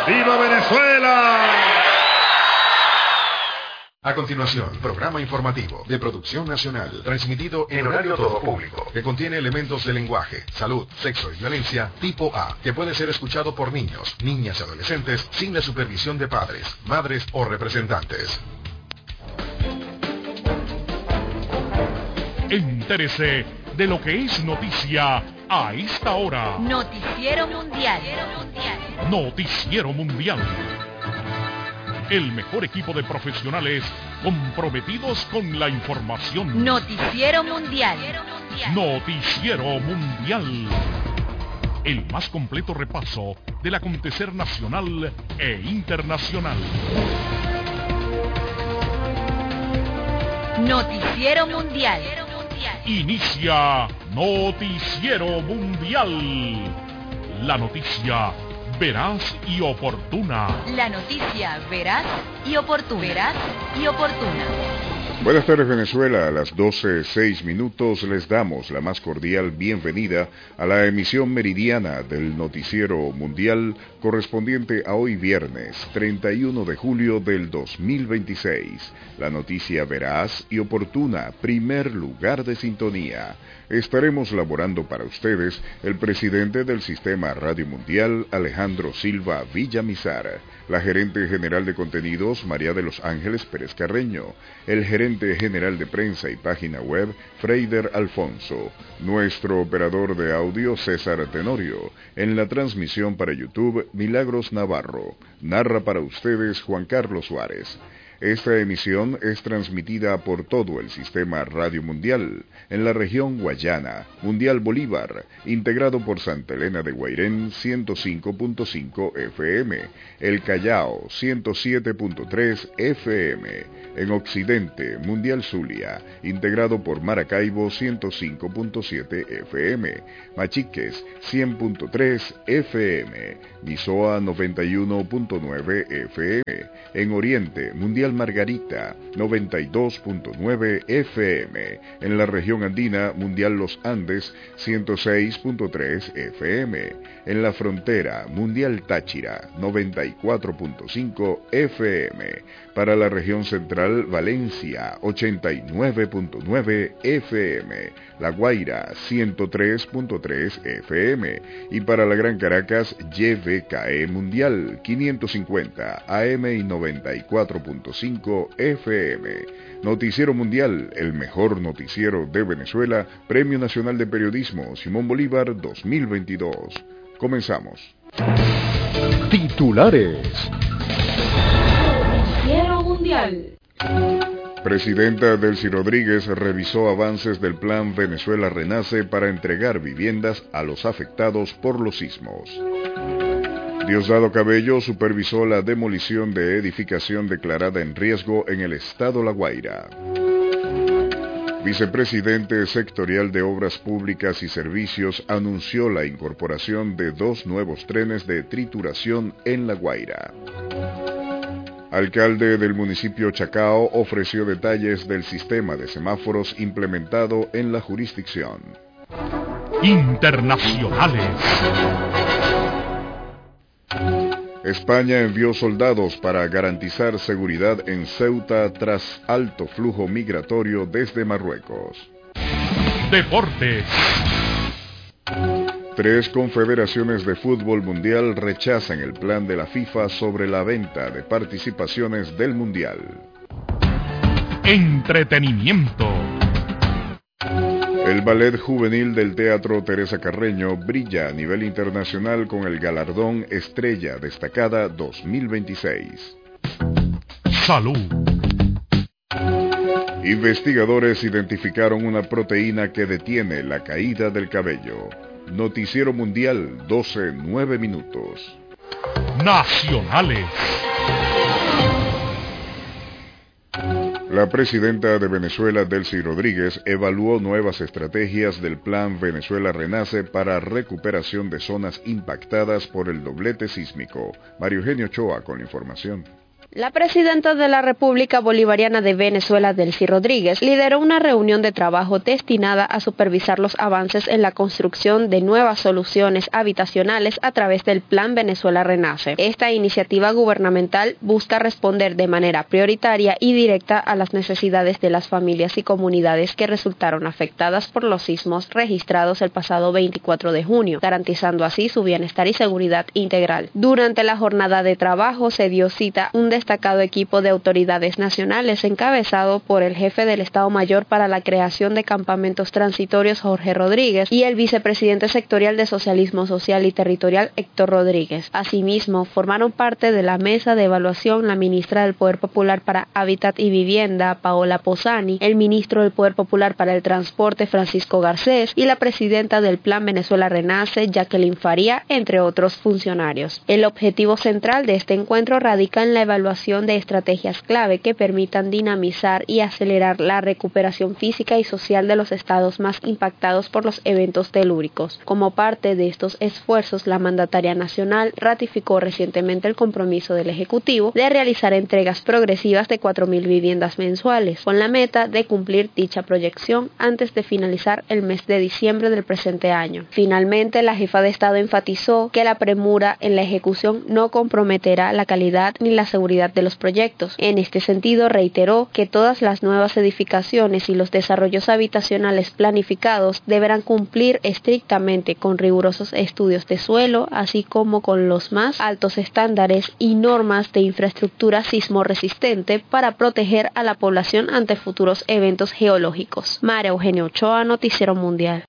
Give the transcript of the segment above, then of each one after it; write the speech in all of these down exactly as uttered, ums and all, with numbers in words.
¡Viva Venezuela! A continuación, programa informativo de producción nacional, transmitido en horario todo público, que contiene elementos de lenguaje, salud, sexo y violencia tipo A, que puede ser escuchado por niños, niñas y adolescentes sin la supervisión de padres, madres o representantes. Entérese de lo que es noticia a esta hora. Noticiero Mundial. Noticiero Mundial. El mejor equipo de profesionales comprometidos con la información. Noticiero Mundial. Noticiero Mundial. El más completo repaso del acontecer nacional e internacional. Noticiero Mundial. Inicia Noticiero Mundial. La noticia veraz y oportuna. La noticia veraz y oportuna. Veraz y oportuna. Buenas tardes, Venezuela. A las doce seis minutos les damos la más cordial bienvenida a la emisión meridiana del Noticiero Mundial correspondiente a hoy viernes treinta y uno de julio del dos mil veintiséis. La noticia veraz y oportuna, primer lugar de sintonía. Estaremos laborando para ustedes el presidente del Sistema Radio Mundial, Alejandro Silva Villamizar, la gerente general de contenidos, María de los Ángeles Pérez Carreño, el gerente general de prensa y página web, Freider Alfonso, nuestro operador de audio, César Tenorio, en la transmisión para YouTube, Milagros Navarro, narra para ustedes Juan Carlos Suárez. Esta emisión es transmitida por todo el Sistema Radio Mundial, en la región Guayana, Mundial Bolívar, integrado por Santa Elena de Guairén ciento cinco punto cinco F M, El Callao ciento siete punto tres F M, en Occidente, Mundial Zulia, integrado por Maracaibo ciento cinco punto siete F M, Machiques cien punto tres F M, Misoa noventa y uno punto nueve F M, en Oriente, Mundial Margarita noventa y dos punto nueve F M, en la región andina, Mundial Los Andes ciento seis punto tres F M, en la frontera, Mundial Táchira noventa y cuatro punto cinco F M, para la región central, Valencia ochenta y nueve punto nueve F M, La Guaira ciento tres punto tres F M, y para la Gran Caracas, Y V K E Mundial quinientos cincuenta A M y noventa y cuatro punto cinco F M. Noticiero Mundial, el mejor noticiero de Venezuela, Premio Nacional de Periodismo Simón Bolívar dos mil veintidós. Comenzamos. Titulares. Noticiero Mundial. Presidenta Delcy Rodríguez revisó avances del Plan Venezuela Renace para entregar viviendas a los afectados por los sismos. Diosdado Cabello supervisó la demolición de edificación declarada en riesgo en el estado La Guaira. Vicepresidente sectorial de Obras Públicas y Servicios anunció la incorporación de dos nuevos trenes de trituración en La Guaira. Alcalde del municipio Chacao ofreció detalles del sistema de semáforos implementado en la jurisdicción. Internacionales. España envió soldados para garantizar seguridad en Ceuta tras alto flujo migratorio desde Marruecos. Deportes. Tres confederaciones de fútbol mundial rechazan el plan de la FIFA sobre la venta de participaciones del mundial. Entretenimiento. El ballet juvenil del Teatro Teresa Carreño brilla a nivel internacional con el galardón Estrella Destacada dos mil veintiséis. Salud. Investigadores identificaron una proteína que detiene la caída del cabello. Noticiero Mundial, doce nueve minutos. Nacionales. La presidenta de Venezuela, Delcy Rodríguez, evaluó nuevas estrategias del Plan Venezuela Renace para recuperación de zonas impactadas por el doblete sísmico. Mario Eugenio Ochoa con la información. La presidenta de la República Bolivariana de Venezuela, Delcy Rodríguez, lideró una reunión de trabajo destinada a supervisar los avances en la construcción de nuevas soluciones habitacionales a través del Plan Venezuela Renace. Esta iniciativa gubernamental busca responder de manera prioritaria y directa a las necesidades de las familias y comunidades que resultaron afectadas por los sismos registrados el pasado veinticuatro de junio, garantizando así su bienestar y seguridad integral. Durante la jornada de trabajo se dio cita un destacado equipo de autoridades nacionales encabezado por el jefe del Estado Mayor para la creación de campamentos transitorios, Jorge Rodríguez, y el vicepresidente sectorial de Socialismo Social y Territorial, Héctor Rodríguez. Asimismo, formaron parte de la mesa de evaluación la ministra del Poder Popular para Hábitat y Vivienda, Paola Posani, el ministro del Poder Popular para el Transporte, Francisco Garcés, y la presidenta del Plan Venezuela Renace, Jacqueline Faría, entre otros funcionarios. El objetivo central de este encuentro radica en la evaluación de estrategias clave que permitan dinamizar y acelerar la recuperación física y social de los estados más impactados por los eventos telúricos. Como parte de estos esfuerzos, la mandataria nacional ratificó recientemente el compromiso del Ejecutivo de realizar entregas progresivas de cuatro mil viviendas mensuales, con la meta de cumplir dicha proyección antes de finalizar el mes de diciembre del presente año. Finalmente, la jefa de Estado enfatizó que la premura en la ejecución no comprometerá la calidad ni la seguridad de los proyectos. En este sentido, reiteró que todas las nuevas edificaciones y los desarrollos habitacionales planificados deberán cumplir estrictamente con rigurosos estudios de suelo, así como con los más altos estándares y normas de infraestructura sismorresistente para proteger a la población ante futuros eventos geológicos. María Eugenia Ochoa, Noticiero Mundial.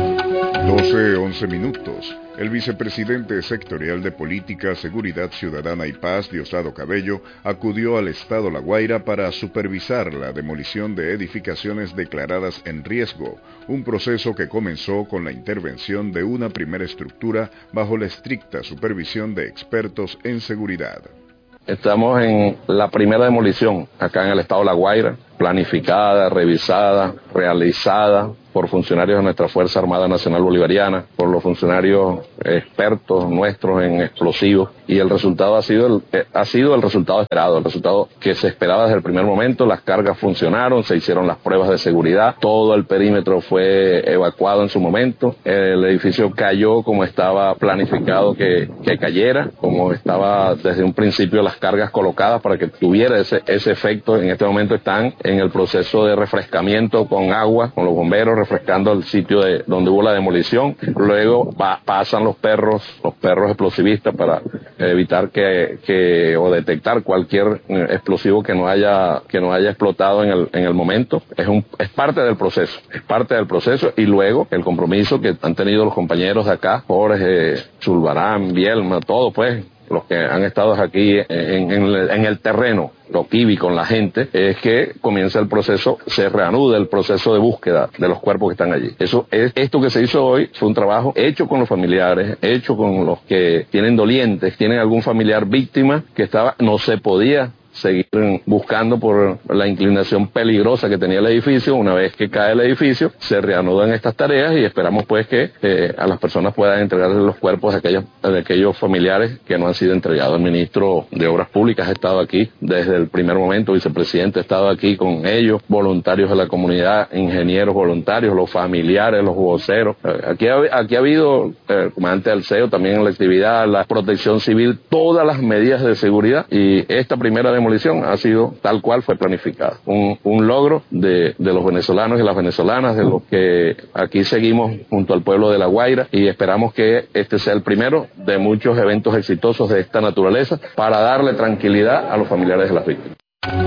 doce once minutos. El vicepresidente sectorial de Política, Seguridad Ciudadana y Paz, Diosdado Cabello, acudió al estado La Guaira para supervisar la demolición de edificaciones declaradas en riesgo, un proceso que comenzó con la intervención de una primera estructura bajo la estricta supervisión de expertos en seguridad. Estamos en la primera demolición acá en el estado La Guaira, planificada, revisada, realizada por funcionarios de nuestra Fuerza Armada Nacional Bolivariana, por los funcionarios expertos nuestros en explosivos, y el resultado ha sido el, eh, ha sido el resultado esperado, el resultado que se esperaba desde el primer momento. Las cargas funcionaron, se hicieron las pruebas de seguridad, todo el perímetro fue evacuado en su momento, el edificio cayó como estaba planificado que, que cayera, como estaba desde un principio las cargas colocadas para que tuviera ese, ese efecto. En este momento están en el proceso de refrescamiento con agua, con los bomberos, refrescando el sitio de donde hubo la demolición. Luego pa pasan los perros, los perros explosivistas para evitar que, que o detectar cualquier explosivo que no haya que no haya explotado en el en el momento. Es un es parte del proceso, es parte del proceso y luego el compromiso que han tenido los compañeros de acá, Jorge, Zulbarán, Bielma, todo pues, los que han estado aquí en, en, en el terreno, lo kiwi con la gente, es que comienza el proceso, se reanuda el proceso de búsqueda de los cuerpos que están allí. Eso es, esto que se hizo hoy fue un trabajo hecho con los familiares, hecho con los que tienen dolientes, tienen algún familiar víctima que estaba, no se podía seguir buscando por la inclinación peligrosa que tenía el edificio. Una vez que cae el edificio, se reanudan estas tareas y esperamos pues que eh, a las personas puedan entregarles los cuerpos de aquellos, de aquellos familiares que no han sido entregados. El ministro de Obras Públicas ha estado aquí desde el primer momento, vicepresidente ha estado aquí con ellos, voluntarios de la comunidad, ingenieros voluntarios, los familiares, los voceros. Aquí ha, aquí ha habido, el comandante del C E O también en la actividad, la protección civil, todas las medidas de seguridad, y esta primera demolición ha sido tal cual fue planificada. Un, un logro de, de los venezolanos y las venezolanas, de los que aquí seguimos junto al pueblo de La Guaira, y esperamos que este sea el primero de muchos eventos exitosos de esta naturaleza para darle tranquilidad a los familiares de las víctimas.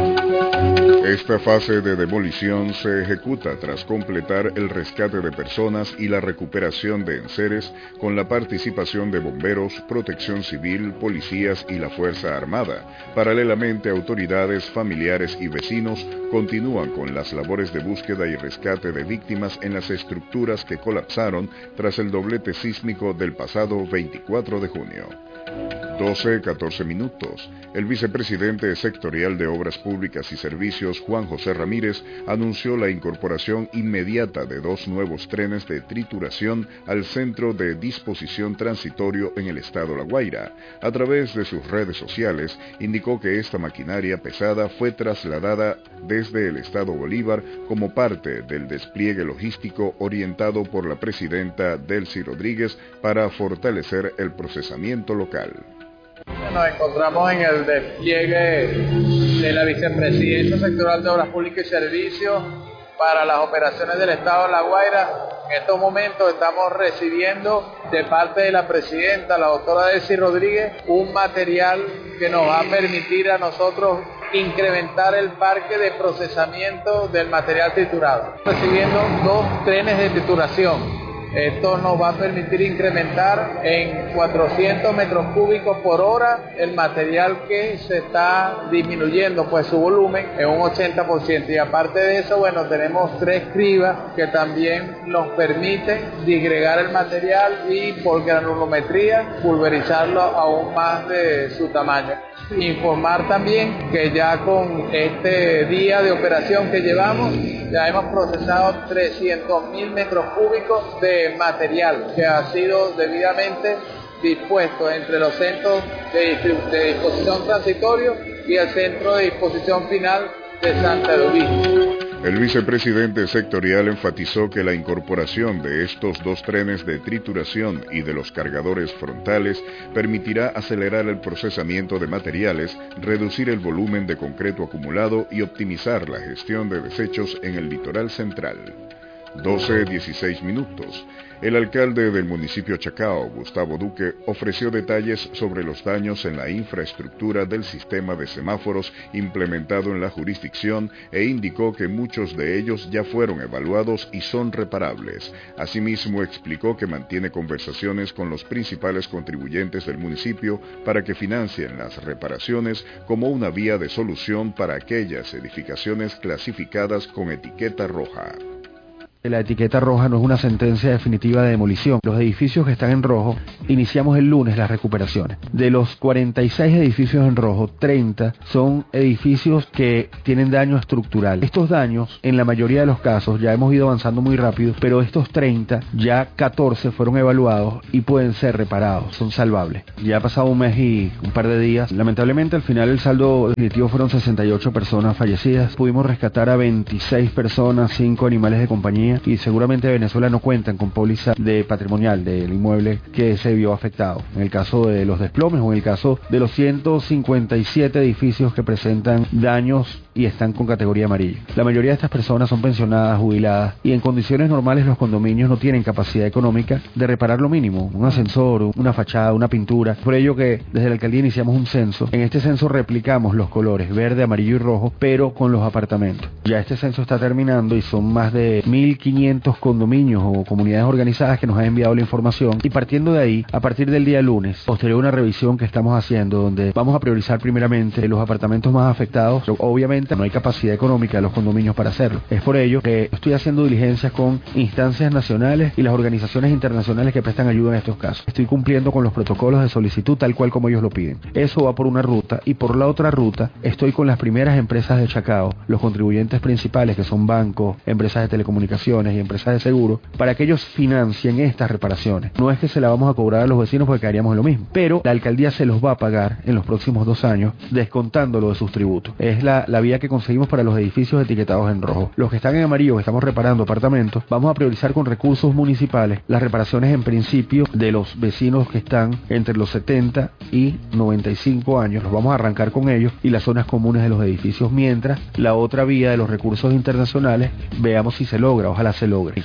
Esta fase de demolición se ejecuta tras completar el rescate de personas y la recuperación de enseres con la participación de bomberos, protección civil, policías y la Fuerza Armada. Paralelamente, autoridades, familiares y vecinos continúan con las labores de búsqueda y rescate de víctimas en las estructuras que colapsaron tras el doblete sísmico del pasado veinticuatro de junio. doce catorce minutos. El vicepresidente sectorial de Obras Públicas y Servicios, Juan José Ramírez, anunció la incorporación inmediata de dos nuevos trenes de trituración al Centro de Disposición Transitorio en el estado La Guaira. A través de sus redes sociales, indicó que esta maquinaria pesada fue trasladada desde el estado Bolívar como parte del despliegue logístico orientado por la presidenta Delcy Rodríguez para fortalecer el procesamiento local. Nos encontramos en el despliegue de la Vicepresidencia Sectorial de Obras Públicas y Servicios para las operaciones del Estado de La Guaira. En estos momentos estamos recibiendo de parte de la Presidenta, la doctora Delcy Rodríguez, un material que nos va a permitir a nosotros incrementar el parque de procesamiento del material triturado. Recibiendo dos trenes de trituración. Esto nos va a permitir incrementar en cuatrocientos metros cúbicos por hora el material que se está disminuyendo, pues su volumen en un ochenta por ciento. Y aparte de eso, bueno, tenemos tres cribas que también nos permiten disgregar el material y por granulometría pulverizarlo aún más de su tamaño. Informar también que ya con este día de operación que llevamos, ya hemos procesado trescientos mil metros cúbicos de material que ha sido debidamente dispuesto entre los centros de, de disposición transitorio y el centro de disposición final de Santa Eudí. El vicepresidente sectorial enfatizó que la incorporación de estos dos trenes de trituración y de los cargadores frontales permitirá acelerar el procesamiento de materiales, reducir el volumen de concreto acumulado y optimizar la gestión de desechos en el litoral central. doce dieciséis minutos. El alcalde del municipio Chacao, Gustavo Duque, ofreció detalles sobre los daños en la infraestructura del sistema de semáforos implementado en la jurisdicción e indicó que muchos de ellos ya fueron evaluados y son reparables. Asimismo, explicó que mantiene conversaciones con los principales contribuyentes del municipio para que financien las reparaciones como una vía de solución para aquellas edificaciones clasificadas con etiqueta roja. La etiqueta roja no es una sentencia definitiva de demolición. Los edificios que están en rojo, iniciamos el lunes las recuperaciones. De los cuarenta y seis edificios en rojo, treinta son edificios que tienen daño estructural. Estos daños, en la mayoría de los casos, ya hemos ido avanzando muy rápido, pero estos treinta, ya catorce fueron evaluados y pueden ser reparados, son salvables. Ya ha pasado un mes y un par de días. Lamentablemente, al final el saldo definitivo fueron sesenta y ocho personas fallecidas. Pudimos rescatar a veintiséis personas, cinco animales de compañía, y seguramente Venezuela no cuentan con póliza de patrimonial del inmueble que se vio afectado. En el caso de los desplomes o en el caso de los ciento cincuenta y siete edificios que presentan daños y están con categoría amarilla. La mayoría de estas personas son pensionadas, jubiladas, y en condiciones normales los condominios no tienen capacidad económica de reparar lo mínimo, un ascensor, una fachada, una pintura. Por ello que desde la alcaldía iniciamos un censo. En este censo replicamos los colores verde, amarillo y rojo, pero con los apartamentos. Ya este censo está terminando y son más de mil quinientos condominios o comunidades organizadas que nos han enviado la información, y partiendo de ahí, a partir del día lunes, posterior a una revisión que estamos haciendo, donde vamos a priorizar primeramente los apartamentos más afectados. Obviamente no hay capacidad económica de los condominios para hacerlo. Es por ello que estoy haciendo diligencias con instancias nacionales y las organizaciones internacionales que prestan ayuda en estos casos. Estoy cumpliendo con los protocolos de solicitud tal cual como ellos lo piden. Eso va por una ruta, y por la otra ruta estoy con las primeras empresas de Chacao, los contribuyentes principales que son bancos, empresas de telecomunicaciones y empresas de seguro, para que ellos financien estas reparaciones. No es que se la vamos a cobrar a los vecinos porque quedaríamos en lo mismo, pero la alcaldía se los va a pagar en los próximos dos años descontándolo de sus tributos. Es la, la vía que conseguimos para los edificios etiquetados en rojo. Los que están en amarillo, que estamos reparando apartamentos, vamos a priorizar con recursos municipales las reparaciones en principio de los vecinos que están entre los setenta y noventa y cinco años. Los vamos a arrancar con ellos y las zonas comunes de los edificios, mientras la otra vía de los recursos internacionales veamos si se logra, ojalá se logre.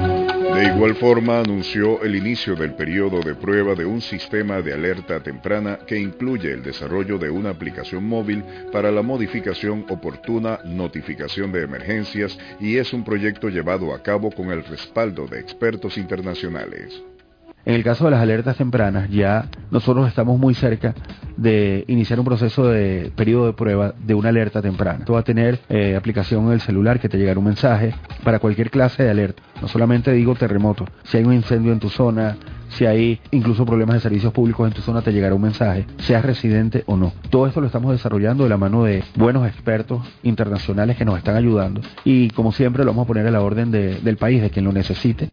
De igual forma, anunció el inicio del periodo de prueba de un sistema de alerta temprana que incluye el desarrollo de una aplicación móvil para la modificación oportuna, notificación de emergencias, y es un proyecto llevado a cabo con el respaldo de expertos internacionales. En el caso de las alertas tempranas, ya nosotros estamos muy cerca de iniciar un proceso de periodo de prueba de una alerta temprana. Esto va a tener eh, aplicación en el celular que te llegará un mensaje para cualquier clase de alerta. No solamente digo terremoto, si hay un incendio en tu zona, si hay incluso problemas de servicios públicos en tu zona, te llegará un mensaje, seas residente o no. Todo esto lo estamos desarrollando de la mano de buenos expertos internacionales que nos están ayudando y como siempre lo vamos a poner a la orden de, del país, de quien lo necesite.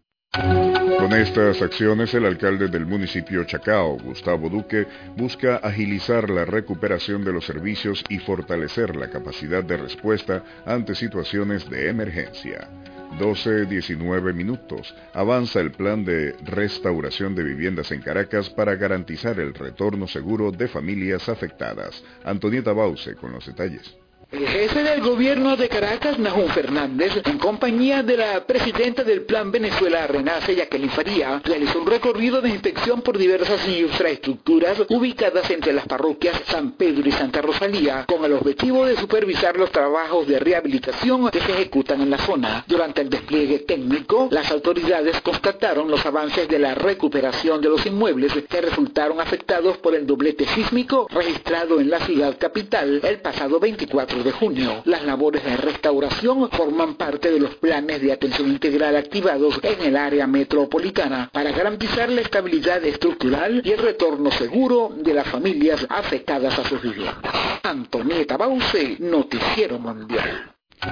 Con estas acciones, el alcalde del municipio Chacao, Gustavo Duque, busca agilizar la recuperación de los servicios y fortalecer la capacidad de respuesta ante situaciones de emergencia. doce diecinueve minutos. Avanza el plan de restauración de viviendas en Caracas para garantizar el retorno seguro de familias afectadas. Antonieta Bauce con los detalles. El jefe del gobierno de Caracas, Nahum Fernández, en compañía de la presidenta del Plan Venezuela Renace, Jacqueline Faría, realizó un recorrido de inspección por diversas infraestructuras ubicadas entre las parroquias San Pedro y Santa Rosalía, con el objetivo de supervisar los trabajos de rehabilitación que se ejecutan en la zona. Durante el despliegue técnico, las autoridades constataron los avances de la recuperación de los inmuebles que resultaron afectados por el doblete sísmico registrado en la ciudad capital el pasado veinticuatro de junio. Las labores de restauración forman parte de los planes de atención integral activados en el área metropolitana para garantizar la estabilidad estructural y el retorno seguro de las familias afectadas a sus viviendas. Antonieta Bauce, Noticiero Mundial.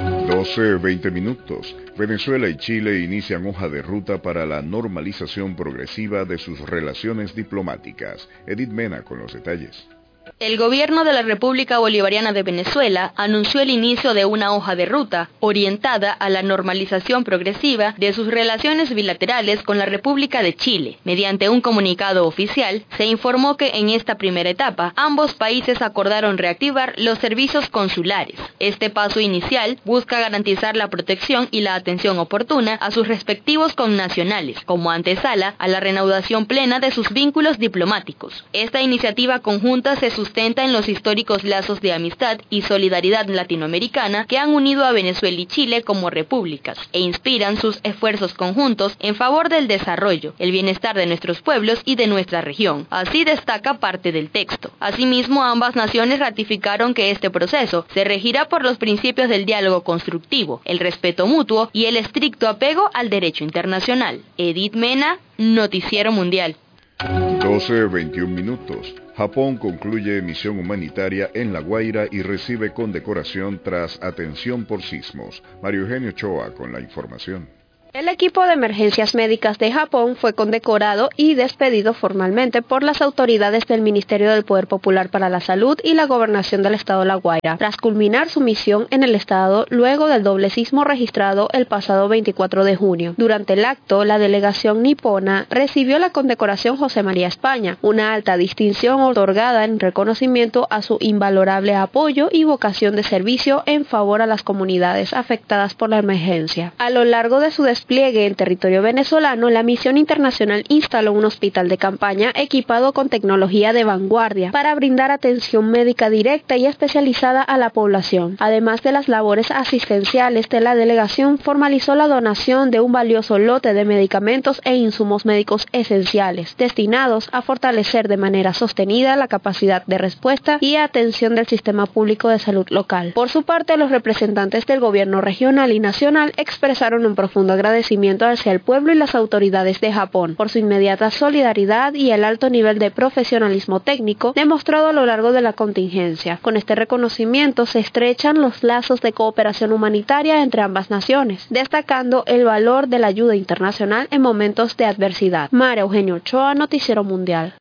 doce veinte minutos. Venezuela y Chile inician hoja de ruta para la normalización progresiva de sus relaciones diplomáticas. Edith Mena con los detalles. El gobierno de la República Bolivariana de Venezuela anunció el inicio de una hoja de ruta orientada a la normalización progresiva de sus relaciones bilaterales con la República de Chile. Mediante un comunicado oficial, se informó que en esta primera etapa, ambos países acordaron reactivar los servicios consulares. Este paso inicial busca garantizar la protección y la atención oportuna a sus respectivos connacionales, como antesala a la reanudación plena de sus vínculos diplomáticos. Esta iniciativa conjunta se sustenta en los históricos lazos de amistad y solidaridad latinoamericana que han unido a Venezuela y Chile como repúblicas e inspiran sus esfuerzos conjuntos en favor del desarrollo, el bienestar de nuestros pueblos y de nuestra región. Así destaca parte del texto. Asimismo, ambas naciones ratificaron que este proceso se regirá por los principios del diálogo constructivo, el respeto mutuo y el estricto apego al derecho internacional. Edith Mena, Noticiero Mundial. doce veintiún minutos. Japón concluye misión humanitaria en La Guaira y recibe condecoración tras atención por sismos. Mario Eugenio Ochoa con la información. El equipo de emergencias médicas de Japón fue condecorado y despedido formalmente por las autoridades del Ministerio del Poder Popular para la Salud y la Gobernación del Estado La Guaira, tras culminar su misión en el estado luego del doble sismo registrado el pasado veinticuatro de junio. Durante el acto, la delegación nipona recibió la condecoración José María España, una alta distinción otorgada en reconocimiento a su invalorable apoyo y vocación de servicio en favor a las comunidades afectadas por la emergencia. A lo largo de su despliegue en territorio venezolano, la misión internacional instaló un hospital de campaña equipado con tecnología de vanguardia para brindar atención médica directa y especializada a la población. Además de las labores asistenciales de la delegación, formalizó la donación de un valioso lote de medicamentos e insumos médicos esenciales, destinados a fortalecer de manera sostenida la capacidad de respuesta y atención del sistema público de salud local. Por su parte, los representantes del gobierno regional y nacional expresaron un profundo agradecimiento hacia el pueblo y las autoridades de Japón por su inmediata solidaridad y el alto nivel de profesionalismo técnico demostrado a lo largo de la contingencia. Con este reconocimiento se estrechan los lazos de cooperación humanitaria entre ambas naciones, destacando el valor de la ayuda internacional en momentos de adversidad. María Eugenio Ochoa, Noticiero Mundial.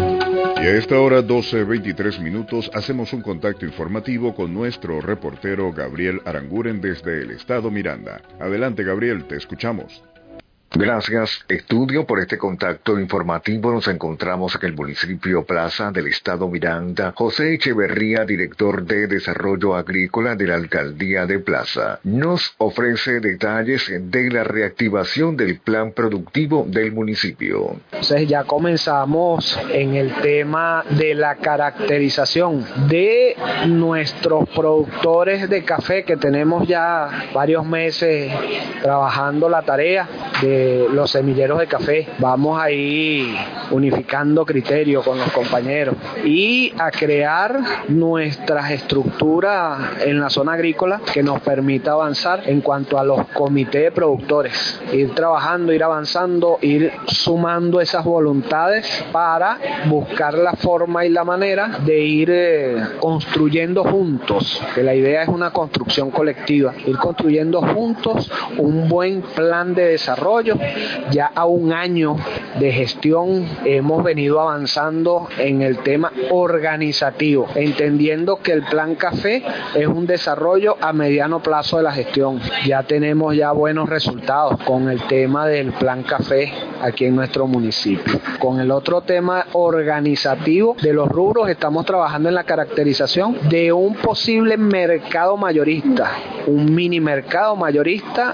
Y a esta hora, doce veintitrés minutos, hacemos un contacto informativo con nuestro reportero Gabriel Aranguren desde el estado Miranda. Adelante, Gabriel, te escuchamos. Gracias, estudio, por este contacto informativo. Nos encontramos en el municipio Plaza del estado Miranda. José Echeverría, director de Desarrollo Agrícola de la Alcaldía de Plaza, nos ofrece detalles de la reactivación del plan productivo del municipio. Entonces ya comenzamos en el tema de la caracterización de nuestros productores de café, que tenemos ya varios meses trabajando la tarea de eh, los semilleros de café. Vamos a ir unificando criterios con los compañeros y a crear nuestras estructuras en la zona agrícola que nos permita avanzar en cuanto a los comités de productores, ir trabajando, ir avanzando, ir sumando esas voluntades para buscar la forma y la manera de ir eh, construyendo juntos, que la idea es una construcción colectiva, ir construyendo juntos un buen plan de desarrollo. Ya a un año de gestión hemos venido avanzando en el tema organizativo, entendiendo que el plan café es un desarrollo a mediano plazo de la gestión. Ya tenemos ya buenos resultados con el tema del plan café aquí en nuestro municipio. Con el otro tema organizativo de los rubros, estamos trabajando en la caracterización de un posible mercado mayorista, un mini mercado mayorista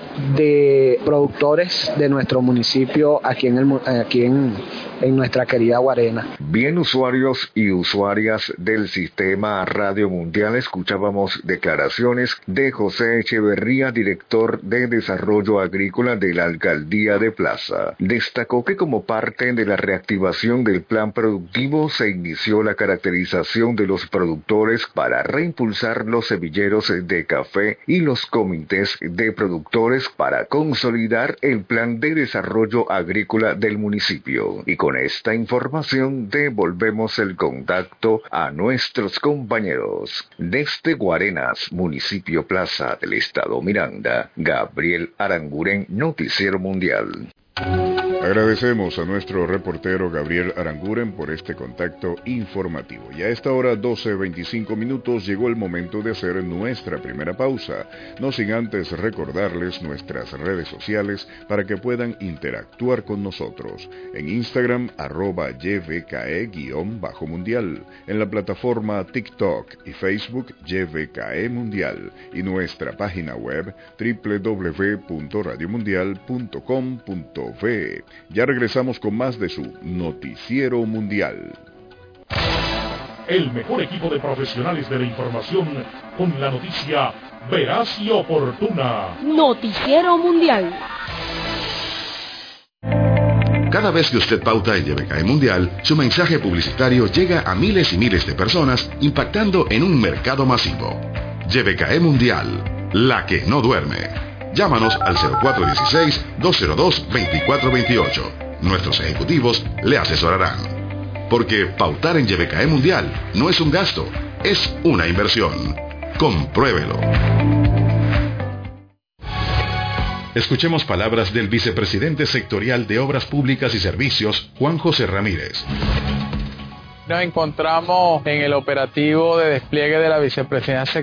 de productores de nuestro municipio aquí en el aquí en, en nuestra querida Guarena. Bien, usuarios y usuarias del Sistema Radio Mundial, escuchábamos declaraciones de José Echeverría, director de Desarrollo Agrícola de la Alcaldía de Plaza. Destacó que como parte de la reactivación del plan productivo se inició la caracterización de los productores para reimpulsar los semilleros de café y los comités de productores para consolidar el plan de desarrollo agrícola del municipio. Y con esta información devolvemos el contacto a nuestros compañeros. Desde Guarenas, municipio Plaza del Estado Miranda, Gabriel Aranguren, Noticiero Mundial. Agradecemos a nuestro reportero Gabriel Aranguren por este contacto informativo. Y a esta hora, doce veinticinco minutos, llegó el momento de hacer nuestra primera pausa. No sin antes recordarles nuestras redes sociales para que puedan interactuar con nosotros. En Instagram, arroba Y V K E-mundial. En la plataforma TikTok y Facebook, Y V K E Mundial. Y nuestra página web, doble u doble u doble u punto radio mundial punto com punto ve. Ya regresamos con más de su Noticiero Mundial. El mejor equipo de profesionales de la información con la noticia veraz y oportuna. Noticiero Mundial. Cada vez que usted pauta en Y V K E Mundial, su mensaje publicitario llega a miles y miles de personas, impactando en un mercado masivo. Y V K E Mundial, la que no duerme. Llámanos al cero cuatro uno seis, dos cero dos, dos cuatro dos ocho. Nuestros ejecutivos le asesorarán. Porque pautar en Y V K E Mundial no es un gasto, es una inversión. Compruébelo. Escuchemos palabras del vicepresidente sectorial de Obras Públicas y Servicios, Juan José Ramírez. Nos encontramos en el operativo de despliegue de la vicepresidencia